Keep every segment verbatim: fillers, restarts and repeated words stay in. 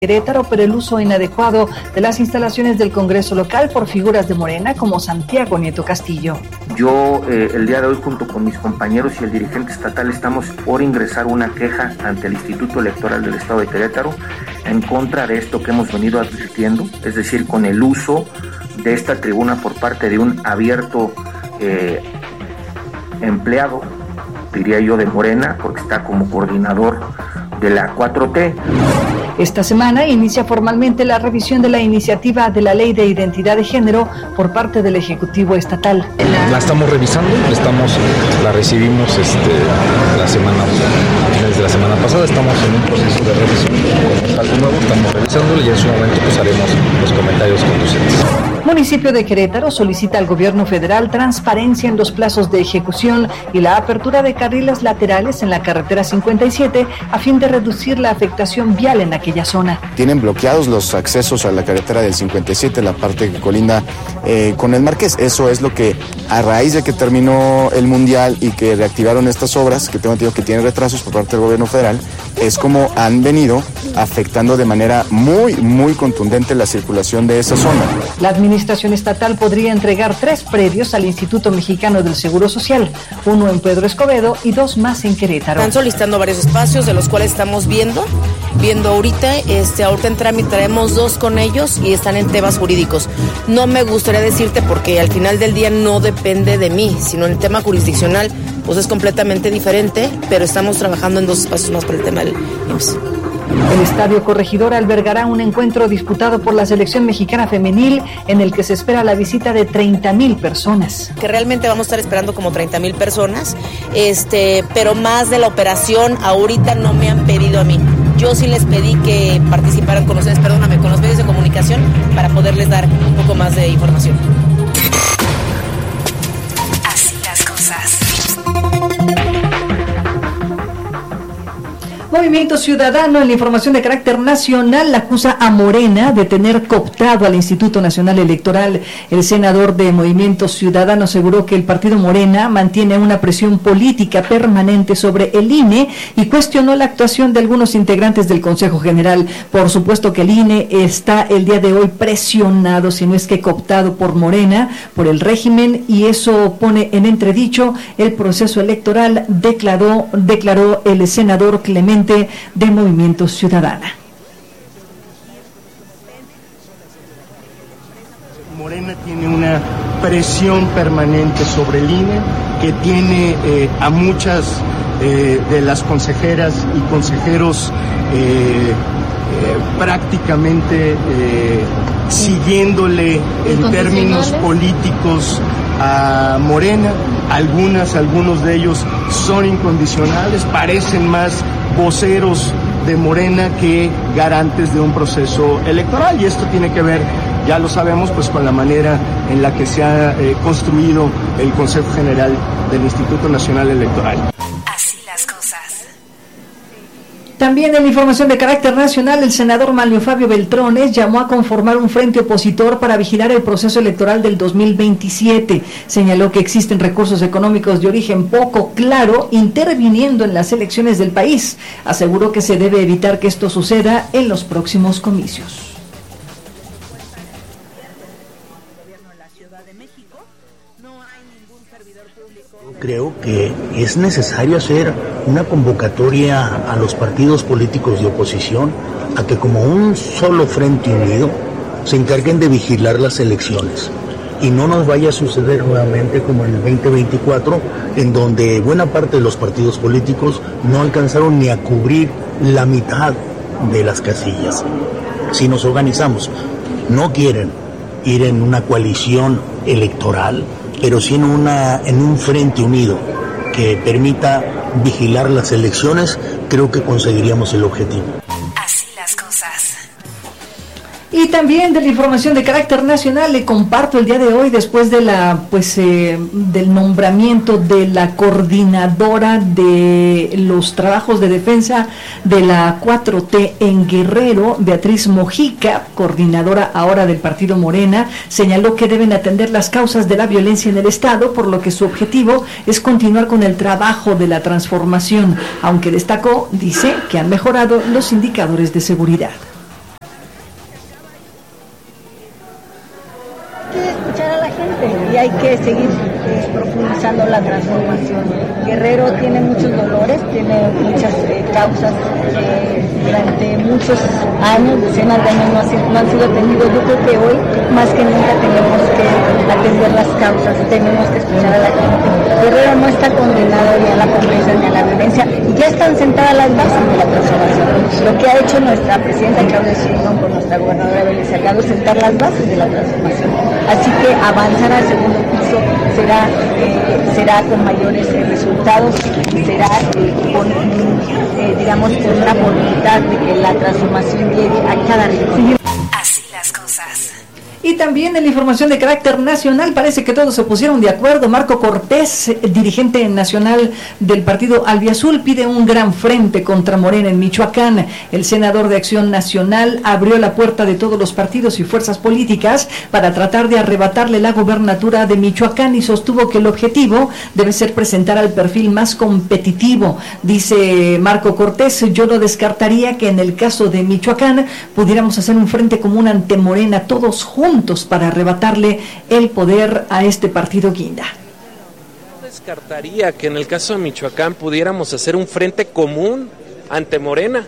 Querétaro, pero el uso inadecuado de las instalaciones del Congreso local por figuras de Morena como Santiago Nieto Castillo. Yo eh, el día de hoy junto con mis compañeros y el dirigente estatal estamos por ingresar una queja ante el Instituto Electoral del Estado de Querétaro en contra de esto que hemos venido advirtiendo, es decir, con el uso de esta tribuna por parte de un abierto eh, empleado, diría yo, de Morena, porque está como coordinador de la cuatro T. Esta semana inicia formalmente la revisión de la iniciativa de la Ley de Identidad de Género por parte del Ejecutivo Estatal. La estamos revisando, estamos, la recibimos este, la semana, desde la semana pasada, estamos en un proceso de revisión, como es algo nuevo, estamos revisándolo y en su momento pues haremos los comentarios conducentes. Municipio de Querétaro solicita al gobierno federal transparencia en los plazos de ejecución y la apertura de carriles laterales en la carretera cincuenta y siete a fin de reducir la afectación vial en aquella zona. Tienen bloqueados los accesos a la carretera del cincuenta y siete, la parte que colinda eh, con el Marqués. Eso es lo que, a raíz de que terminó el Mundial y que reactivaron estas obras, que tengo entendido que tienen retrasos por parte del gobierno federal, es como han venido afectando de manera muy, muy contundente la circulación de esa zona. La Administración Estatal podría entregar tres predios al Instituto Mexicano del Seguro Social, uno en Pedro Escobedo y dos más en Querétaro. Están solicitando varios espacios, de los cuales estamos viendo, viendo ahorita, este, ahorita en trámite traemos dos con ellos y están en temas jurídicos. No me gustaría decirte porque al final del día no depende de mí, sino en el tema jurisdiccional, pues es completamente diferente, pero estamos trabajando en dos espacios más para el tema del I M S S. El Estadio Corregidora albergará un encuentro disputado por la selección mexicana femenil en el que se espera la visita de treinta mil personas. Que realmente vamos a estar esperando como treinta mil personas, este, pero más de la operación ahorita no me han pedido a mí. Yo sí les pedí que participaran con ustedes, perdóname, con los medios de comunicación para poderles dar un poco más de información. Así las cosas. Movimiento Ciudadano, en la información de carácter nacional, acusa a Morena de tener cooptado al Instituto Nacional Electoral. El senador de Movimiento Ciudadano aseguró que el partido Morena mantiene una presión política permanente sobre el I N E y cuestionó la actuación de algunos integrantes del Consejo General. Por supuesto que el I N E está el día de hoy presionado, si no es que cooptado por Morena, por el régimen, y eso pone en entredicho el proceso electoral, declaró, declaró el senador Clemente de Movimiento Ciudadana. Morena tiene una presión permanente sobre el I N E, que tiene eh, a muchas eh, de las consejeras y consejeros eh, eh, prácticamente eh, siguiéndole en términos políticos a Morena. Algunas, algunos de ellos son incondicionales, parecen más voceros de Morena que garantes de un proceso electoral, y esto tiene que ver, ya lo sabemos, pues con la manera en la que se ha eh, construido el Consejo General del Instituto Nacional Electoral. Así las cosas. También en la información de carácter nacional, el senador Manlio Fabio Beltrones llamó a conformar un frente opositor para vigilar el proceso electoral del dos mil veintisiete. Señaló que existen recursos económicos de origen poco claro interviniendo en las elecciones del país. Aseguró que se debe evitar que esto suceda en los próximos comicios. Creo que es necesario hacer una convocatoria a los partidos políticos de oposición a que como un solo frente unido se encarguen de vigilar las elecciones y no nos vaya a suceder nuevamente como en el veinte veinticuatro, en donde buena parte de los partidos políticos no alcanzaron ni a cubrir la mitad de las casillas. Si nos organizamos, no quieren ir en una coalición electoral, pero sí en, una, en un frente unido que permita vigilar las elecciones, creo que conseguiríamos el objetivo. Así las cosas. Y también de la información de carácter nacional le comparto el día de hoy, después de la pues eh, del nombramiento de la coordinadora de los trabajos de defensa de la cuatro T en Guerrero, Beatriz Mojica, coordinadora ahora del partido Morena, señaló que deben atender las causas de la violencia en el Estado, por lo que su objetivo es continuar con el trabajo de la transformación, aunque destacó, dice, que han mejorado los indicadores de seguridad. y hay que seguir eh, profundizando la transformación. Guerrero tiene muchos dolores, tiene muchas eh, causas, eh, durante muchos años, decenas de años no, ha sido, no han sido atendidos. Yo creo que hoy, más que nunca, tenemos que atender las causas, tenemos que escuchar a la gente. Guerrero no está condenado ni a la pobreza ni a la violencia, y ya están sentadas las bases de la transformación. Lo que ha hecho nuestra presidenta Claudia Sheinbaum con nuestra gobernadora Belén Salgado es sentar las bases de la transformación. Así que avanzar al segundo piso será, eh, será con mayores eh, resultados y será eh, con, eh, digamos, con una voluntad de que la transformación llegue a cada rincón. Así las cosas. Y también en la información de carácter nacional, parece que todos se pusieron de acuerdo. Marco Cortés, dirigente nacional del partido Albiazul, pide un gran frente contra Morena en Michoacán. El senador de Acción Nacional abrió la puerta de todos los partidos y fuerzas políticas para tratar de arrebatarle la gobernatura de Michoacán y sostuvo que el objetivo debe ser presentar al perfil más competitivo. Dice Marco Cortés, yo no descartaría que en el caso de Michoacán pudiéramos hacer un frente común ante Morena, todos juntos, para arrebatarle el poder a este partido guinda. No descartaría que en el caso de Michoacán pudiéramos hacer un frente común ante Morena,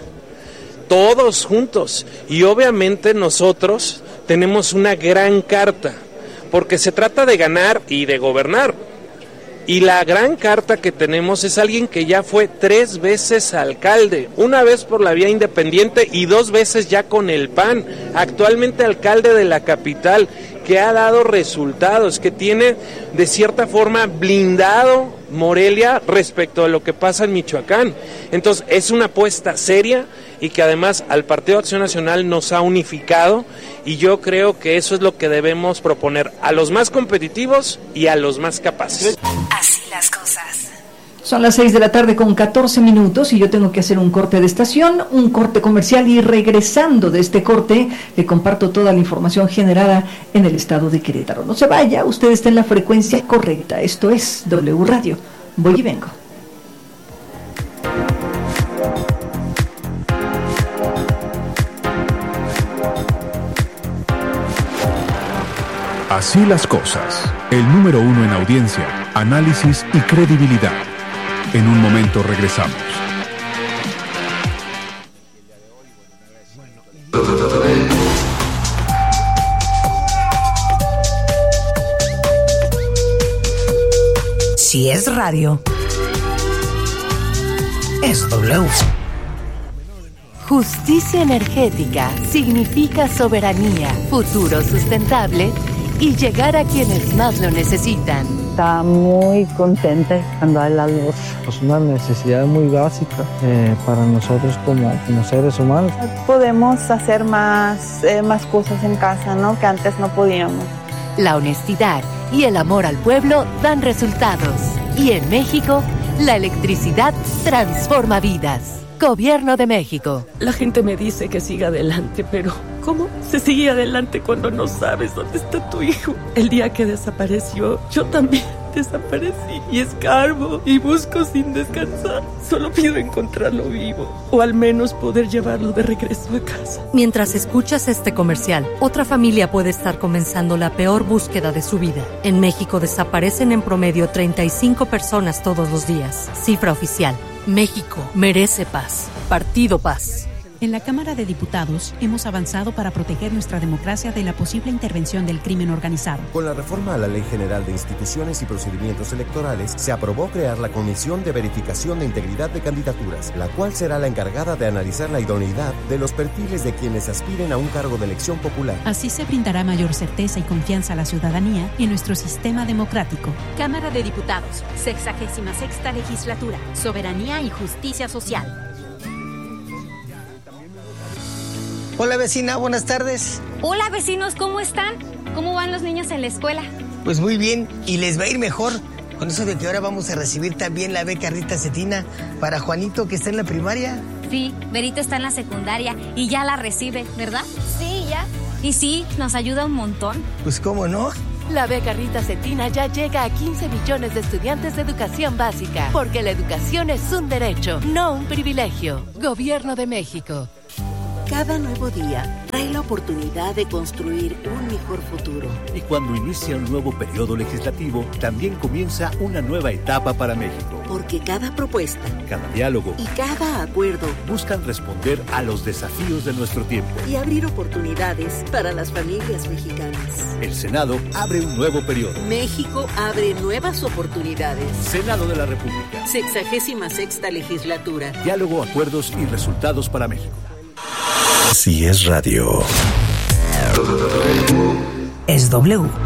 todos juntos, y obviamente nosotros tenemos una gran carta, porque se trata de ganar y de gobernar. Y la gran carta que tenemos es alguien que ya fue tres veces alcalde, una vez por la vía independiente y dos veces ya con el P A N, actualmente alcalde de la capital, que ha dado resultados, que tiene de cierta forma blindado Morelia respecto a lo que pasa en Michoacán. Entonces es una apuesta seria y que además al Partido Acción Nacional nos ha unificado, y yo creo que eso es lo que debemos proponer a los más competitivos y a los más capaces. Así las cosas. Son las seis de la tarde con catorce minutos y yo tengo que hacer un corte de estación, un corte comercial, y regresando de este corte le comparto toda la información generada en el estado de Querétaro. No se vaya, usted está en la frecuencia correcta, esto es W Radio. Voy y vengo. Así las cosas, el número uno en audiencia, análisis y credibilidad. En un momento regresamos. Si es radio, es W. Justicia energética significa soberanía, futuro sustentable y llegar a quienes más lo necesitan. Está muy contenta cuando hay la luz. Es una necesidad muy básica eh, para nosotros como, como seres humanos. Podemos hacer más, eh, más cosas en casa, ¿no? Que antes no podíamos. La honestidad y el amor al pueblo dan resultados. Y en México, la electricidad transforma vidas. Gobierno de México. La gente me dice que siga adelante, pero ¿cómo se sigue adelante cuando no sabes dónde está tu hijo? El día que desapareció, yo también desaparecí y escarbo y busco sin descansar. Solo pido encontrarlo vivo o al menos poder llevarlo de regreso a casa. Mientras escuchas este comercial, otra familia puede estar comenzando la peor búsqueda de su vida. En México desaparecen en promedio treinta y cinco personas todos los días. Cifra oficial. México merece paz. Partido Paz. En la Cámara de Diputados hemos avanzado para proteger nuestra democracia de la posible intervención del crimen organizado. Con la reforma a la Ley General de Instituciones y Procedimientos Electorales, se aprobó crear la Comisión de Verificación de Integridad de Candidaturas, la cual será la encargada de analizar la idoneidad de los perfiles de quienes aspiren a un cargo de elección popular. Así se brindará mayor certeza y confianza a la ciudadanía y en nuestro sistema democrático. Cámara de Diputados, sexagésima sexta legislatura, soberanía y justicia social. Hola vecina, buenas tardes. Hola vecinos, ¿cómo están? ¿Cómo van los niños en la escuela? Pues muy bien, y les va a ir mejor con eso de que ahora vamos a recibir también la beca Rita Cetina para Juanito, que está en la primaria. Sí, Berito está en la secundaria y ya la recibe, ¿verdad? Sí, ya. Y sí, nos ayuda un montón. Pues cómo no. La beca Rita Cetina ya llega a quince millones de estudiantes de educación básica, porque la educación es un derecho, no un privilegio. Gobierno de México. Cada nuevo día trae la oportunidad de construir un mejor futuro. Y cuando inicia un nuevo periodo legislativo, también comienza una nueva etapa para México. Porque cada propuesta, cada diálogo y cada acuerdo buscan responder a los desafíos de nuestro tiempo y abrir oportunidades para las familias mexicanas. El Senado abre un nuevo periodo. México abre nuevas oportunidades. Senado de la República. Sexagésima sexta legislatura. Diálogo, acuerdos y resultados para México. Si es radio. Es W.